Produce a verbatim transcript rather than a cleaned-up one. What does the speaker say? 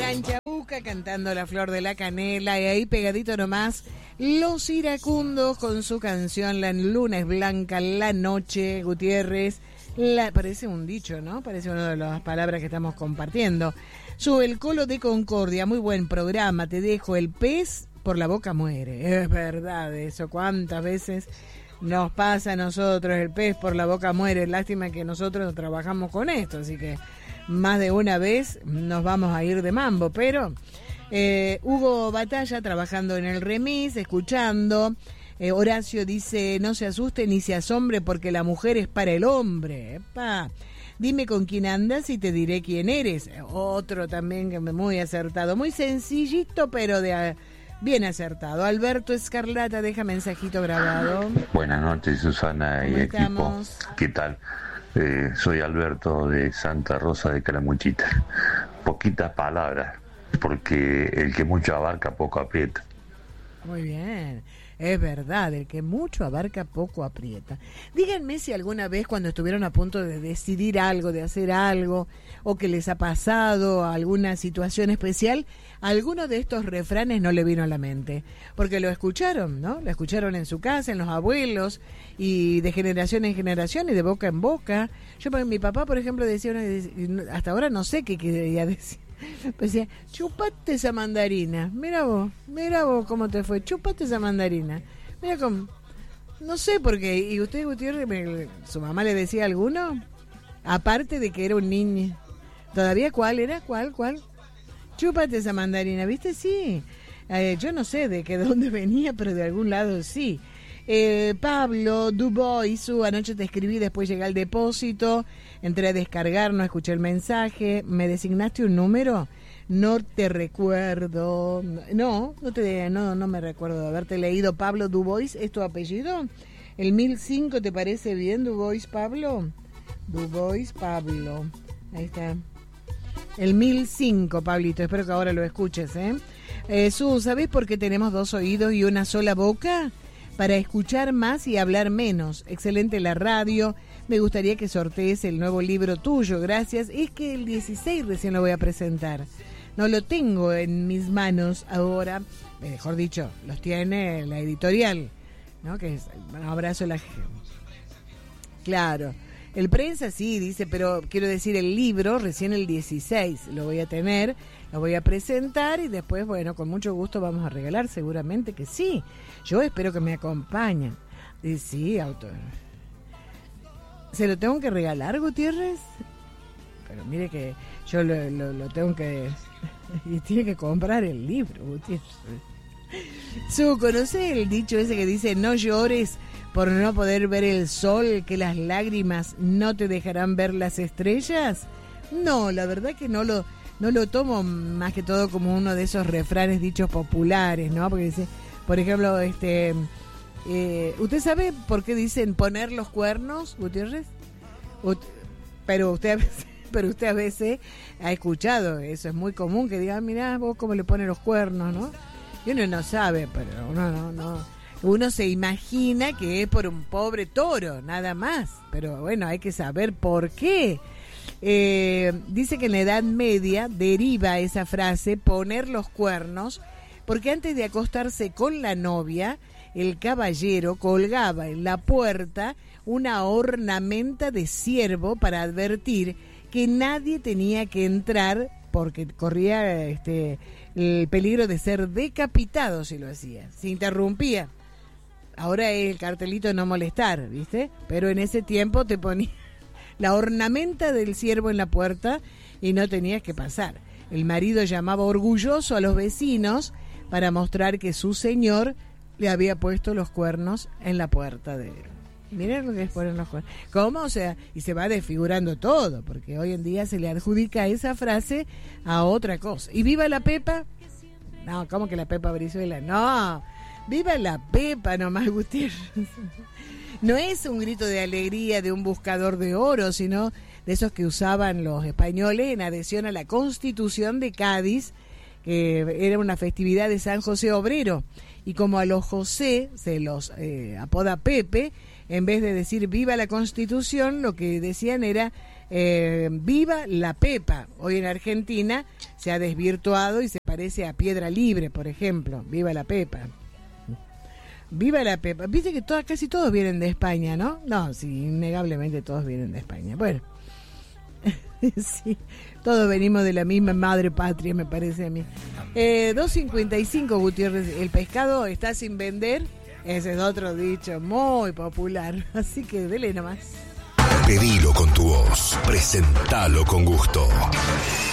Juan Chabuca cantando La Flor de la Canela, y ahí pegadito nomás Los Iracundos con su canción La Luna es Blanca, La Noche, Gutiérrez. La, parece un dicho, ¿no? Parece una de las palabras que estamos compartiendo. Sube el Colo de Concordia, muy buen programa. Te dejo, el pez por la boca muere. Es verdad eso, cuántas veces nos pasa a nosotros, el pez por la boca muere. Lástima que nosotros trabajamos con esto, así que más de una vez nos vamos a ir de mambo, pero eh, Hugo Batalla trabajando en el remis, escuchando. eh, Horacio dice, no se asuste ni se asombre porque la mujer es para el hombre. Epa. Dime con quién andas y te diré quién eres. Otro también que me muy acertado, muy sencillito, pero de bien acertado. Alberto Escarlata deja mensajito grabado. Buenas noches, Susana y equipo. Estamos? ¿Qué tal? Eh, soy Alberto de Santa Rosa de Calamuchita. Poquitas palabras, porque el que mucho abarca poco aprieta. Muy bien, es verdad, el que mucho abarca poco aprieta. Díganme si alguna vez cuando estuvieron a punto de decidir algo, de hacer algo, o que les ha pasado alguna situación especial, alguno de estos refranes no le vino a la mente, porque lo escucharon, ¿no? Lo escucharon en su casa, en los abuelos, y de generación en generación y de boca en boca. Yo, mi papá, por ejemplo, decía, una, hasta ahora no sé qué quería decir. Pues decía, chupate esa mandarina. Mira vos, mira vos cómo te fue, chupate esa mandarina. Mira cómo, no sé por qué. ¿Y usted, Gutiérrez, me, su mamá le decía alguno? Aparte de que era un niño. ¿Todavía cuál era? ¿Cuál? ¿Cuál? Chúpate esa mandarina, ¿viste? Sí. Eh, yo no sé de qué de dónde venía, pero de algún lado sí. Eh, Pablo Dubois, su anoche te escribí, después llegué al depósito, entré a descargar, no escuché el mensaje. ¿Me designaste un número? No te recuerdo. No, no te no, no me recuerdo de haberte leído. Pablo Dubois, ¿es tu apellido? ¿El mil cinco te parece bien, Dubois Pablo? Dubois Pablo. Ahí está. El mil cinco, Pablito, espero que ahora lo escuches, ¿eh? eh Su, ¿sabés por qué tenemos dos oídos y una sola boca? Para escuchar más y hablar menos. Excelente la radio. Me gustaría que sortees el nuevo libro tuyo. Gracias. Es que el dieciséis recién lo voy a presentar. No lo tengo en mis manos ahora. Mejor dicho, los tiene la editorial, ¿no? Que es un abrazo a la gente. Claro. El prensa sí, dice, pero quiero decir el libro recién el dieciséis lo voy a tener, lo voy a presentar y después, bueno, con mucho gusto vamos a regalar, seguramente que sí. Yo espero que me acompañen. Y sí, autor. ¿Se lo tengo que regalar, Gutiérrez? Pero mire que yo lo, lo, lo tengo que... y tiene que comprar el libro, Gutiérrez. Su, ¿conoce el dicho ese que dice no llores por no poder ver el sol, que las lágrimas no te dejarán ver las estrellas? No, la verdad que no lo no lo tomo más que todo como uno de esos refranes dichos populares, ¿no? Porque dice, por ejemplo, este eh, ¿usted sabe por qué dicen poner los cuernos, Gutiérrez? Ut- pero usted a veces, pero usted a veces ha escuchado, eso es muy común, que diga, mirá vos cómo le ponen los cuernos, ¿no? Y uno no sabe, pero uno no, no. Uno se imagina que es por un pobre toro, nada más. Pero bueno, hay que saber por qué. Eh, dice que en la Edad Media deriva esa frase, poner los cuernos, porque antes de acostarse con la novia, el caballero colgaba en la puerta una ornamenta de ciervo para advertir que nadie tenía que entrar porque corría este el peligro de ser decapitado si lo hacía, se interrumpía. Ahora es el cartelito no molestar, ¿viste? Pero en ese tiempo te ponía la ornamenta del ciervo en la puerta y no tenías que pasar. El marido llamaba orgulloso a los vecinos para mostrar que su señor le había puesto los cuernos en la puerta de él. Miren lo que es poner los cuernos. ¿Cómo? O sea, y se va desfigurando todo, porque hoy en día se le adjudica esa frase a otra cosa. ¿Y viva la Pepa? No, ¿cómo que la Pepa Brizuela? No, viva la Pepa nomás, Gutiérrez. No es un grito de alegría de un buscador de oro, sino de esos que usaban los españoles en adhesión a la Constitución de Cádiz, que era una festividad de San José Obrero. Y como a los José se los eh, apoda Pepe, en vez de decir viva la Constitución, lo que decían era Eh, viva la pepa. Hoy en Argentina se ha desvirtuado y se parece a piedra libre, por ejemplo. Viva la pepa. Viva la pepa. Viste que todas, casi todos vienen de España, ¿no? No, sí, innegablemente todos vienen de España. Bueno, sí, todos venimos de la misma madre patria, me parece a mí. Eh, dos cincuenta y cinco, Gutiérrez. El pescado está sin vender. Ese es otro dicho muy popular. Así que dele nomás. Pedilo con tu voz. Presentalo con gusto.